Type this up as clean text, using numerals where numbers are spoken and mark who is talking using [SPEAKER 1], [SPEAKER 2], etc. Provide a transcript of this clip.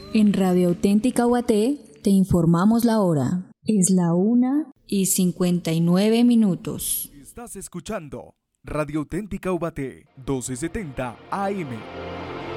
[SPEAKER 1] En Radio Auténtica Ubaté te informamos la hora. Es la 1:59.
[SPEAKER 2] Estás escuchando Radio Auténtica Ubaté 1270 AM.